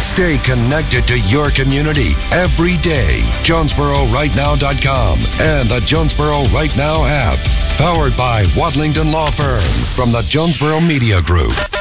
Stay connected to your community every day. JonesboroRightNow.com and the Jonesboro Right Now app. Powered by Wadlington Law Firm from the Jonesboro Media Group.